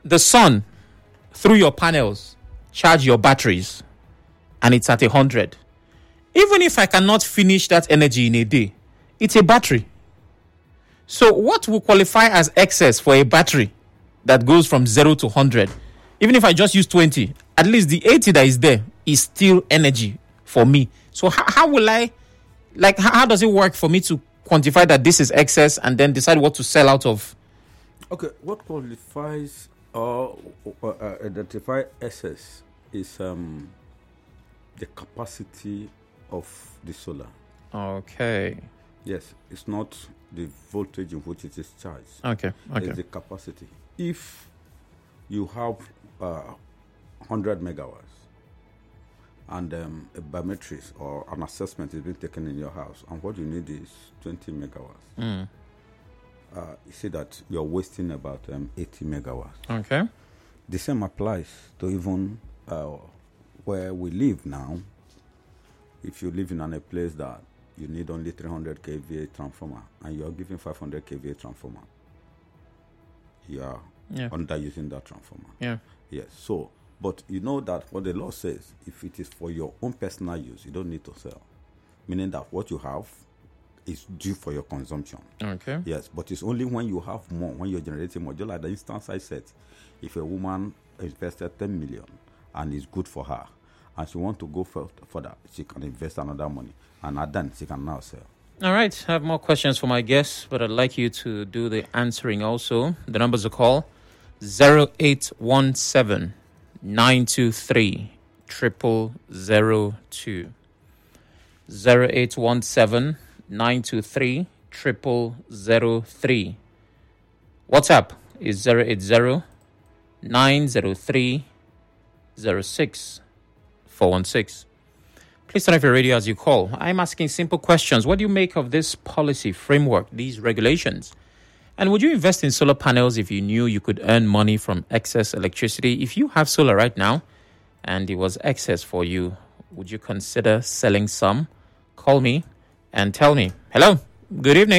the sun through your panels charge your batteries and it's at 100. Even if I cannot finish that energy in a day, it's a battery. So what will qualify as excess for a battery that goes from 0 to 100? Even if I just use 20, at least the 80 that is there is still energy for me. So how will I, how does it work for me to quantify that this is excess and then decide what to sell out of? Okay, what qualifies or identify excess is the capacity of the solar. Okay. Yes, it's not the voltage in which it is charged. Okay. It's the capacity. If you have 100 megawatts and a biometrics or an assessment is being taken in your house, and what you need is 20 megawatts, you see that you're wasting about 80 megawatts. Okay. The same applies to even where we live now. If you live in a place that you need only 300 kVA transformer and you're giving 500 kVA transformer, you are underusing that transformer. Yeah. Yes. So, but you know that what the law says, if it is for your own personal use, you don't need to sell. Meaning that what you have is due for your consumption. Okay. Yes, but it's only when you have more, when you're generating more. Just like the instance I said, if a woman invested 10 million and it's good for her, and she wants to go further, she can invest another money, and then she can now sell. All right, I have more questions for my guests, but I'd like you to do the answering also. The numbers to call, 0817 923 0002. 0817 923 0003. WhatsApp is 080 903 06416. Please turn off your radio as you call. I'm asking simple questions. What do you make of this policy framework, these regulations? And would you invest in solar panels if you knew you could earn money from excess electricity? If you have solar right now and it was excess for you, would you consider selling some? Call me and tell me. Hello, good evening.